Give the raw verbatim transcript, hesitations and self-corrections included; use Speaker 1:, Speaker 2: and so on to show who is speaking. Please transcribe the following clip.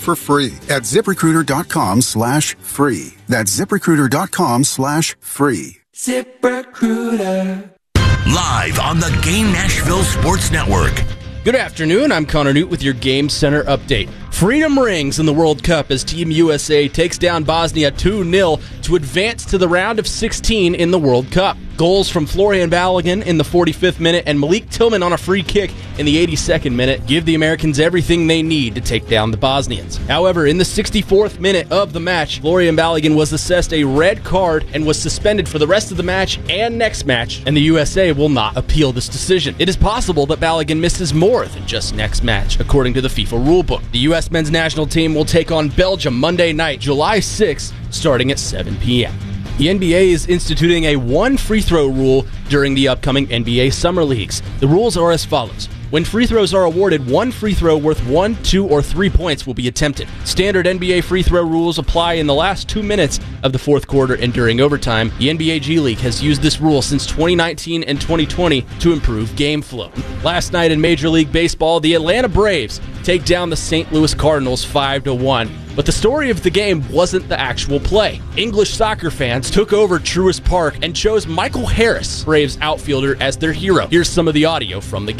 Speaker 1: for free at ZipRecruiter.com slash free. That's ZipRecruiter.com slash free.
Speaker 2: ZipRecruiter.
Speaker 3: Live on the Game Nashville Sports Network.
Speaker 4: Good afternoon, I'm Connor Newt with your Game Center update. Freedom rings in the World Cup as Team U S A takes down Bosnia two nil to advance to the round of sixteen in the World Cup. Goals from Florian Balogun in the forty-fifth minute and Malik Tillman on a free kick in the eighty-second minute give the Americans everything they need to take down the Bosnians. However, in the sixty-fourth minute of the match, Florian Balogun was assessed a red card and was suspended for the rest of the match and next match, and the U S A will not appeal this decision. It is possible that Balogun misses more than just next match, according to the FIFA rulebook. The U S men's national team will take on Belgium Monday night, July sixth, starting at seven p.m. The N B A is instituting a one free throw rule during the upcoming N B A Summer Leagues. The rules are as follows. When free throws are awarded, one free throw worth one, two, or three points will be attempted. Standard N B A free throw rules apply in the last two minutes of the fourth quarter and during overtime. The N B A G League has used this rule since twenty nineteen and twenty twenty to improve game flow. Last night in Major League Baseball, the Atlanta Braves take down the Saint Louis Cardinals five to one. But the story of the game wasn't the actual play. English soccer fans took over Truist Park and chose Michael Harris, Braves outfielder, as their hero. Here's some of the audio from the game.